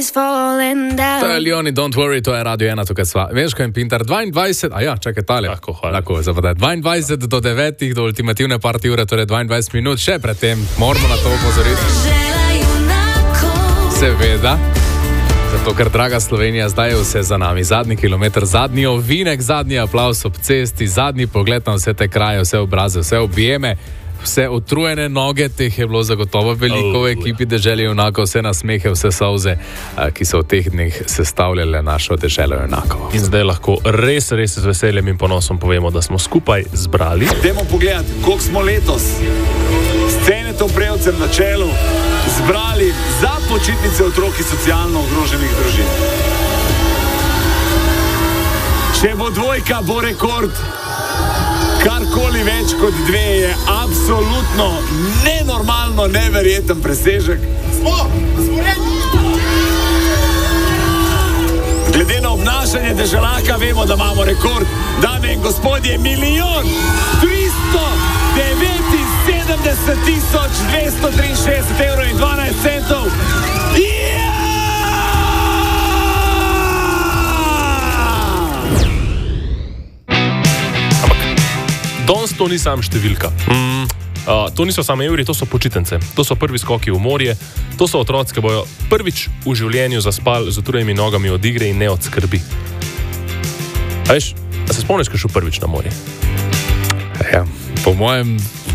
To je Leoni, don't worry, to je Radio 1, tukaj sva. Veško in Pintar, 22, čakaj, tale. Lahko, zapadaj. 22 do 9, do ultimativne partije ure, torej 22 minut, še predtem moramo na to upozoriti. Seveda, zato ker, draga Slovenija, zdaj je vse za nami. Zadnji kilometr, zadnji ovinek, zadnji aplaus ob cesti, zadnji pogled na vse te kraje, vse obraze, vse objeme. Vse utrujene noge, teh je bilo zagotovo veliko v ekipi Dežele junakov, vse nasmehe, vse solze, ki so v teh dneh sestavljale našo Deželo junakov. In zdaj lahko res z veseljem in ponosom povemo, da smo skupaj zbrali. Dajmo pogledati, koliko smo letos s Cenetom Prevcem na čelu zbrali za počitnice otrok iz socialno ogroženih družin. Če bo dvojka, bo rekord. Karkoli več kot 2 je absolutno nenormalno, neverjeten presežek. Glede na obnašanje deželaka vemo, da imamo rekord. Dame in gospodje, 1.379.263 evrov in 12 centov. Danes to ni sam številka. To niso samo evri, to so počitnice. To so prvi skoki v morje. To so otroci, ki bojo prvič v življenju zaspali z utrujenimi nogami od igre in ne od skrbi. A veš, a se spomniš, ko šel prvič na morje? Ja, po mojem...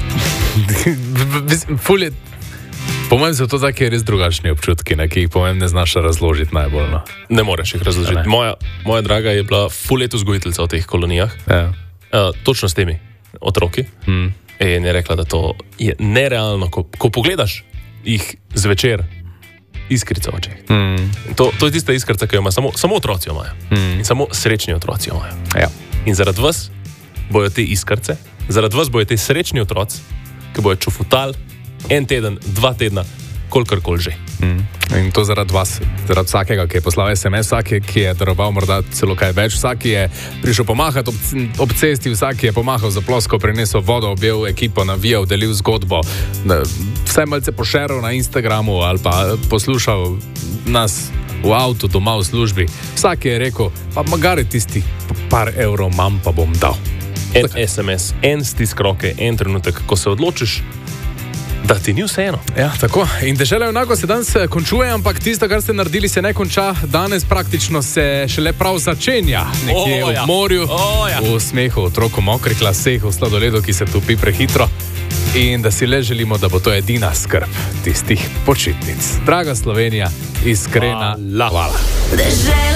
Po mojem so to taki res drugačni občutki, ki jih po mojem ne znaš razložiti najbolj. No. Ne moreš jih razložiti. Moja draga je bila ful let vzgojiteljica v teh kolonijah. Ja. Točno s temi otroki. In je rekla, da to je nerealno, ko pogledaš jih zvečer, iskrica v očeh. To je tista iskrica, ki jo ima samo otroci imajo. In samo srečni otroci imajo. Ja. In zaradi vas bojo te iskrice, zaradi vas bojo te srečni otroci, ki bojo čufutali 1 teden, 2 tedna, kolikorkoli že. In to zaradi vas, zaradi vsakega, ki je poslal SMS, vsak, ki je daroval morda celo kaj več, vsak je prišel pomahati ob cesti, vsak je pomahal za plosko, prinesel vodo, objel ekipo, navijal, delil zgodbo, vse malce pošeral na Instagramu ali pa poslušal nas v avtu, doma v službi. Vsak je rekel, pa magari tisti par evrov manj pa bom dal. En SMS, en stisk roke, en trenutek, ko se odločiš, da ti ni vseeno. Ja, tako. In Dežela junakov se danes končuje, ampak tisto, kar ste naredili, se ne konča. Danes praktično se šele prav začenja. Nekje v morju, v smehu otrok, v mokrih laseh, v sladoledu, ki se topi prehitro. In da si le želimo, da bo to edina skrb tistih počitnic. Draga Slovenija, iskrena hvala.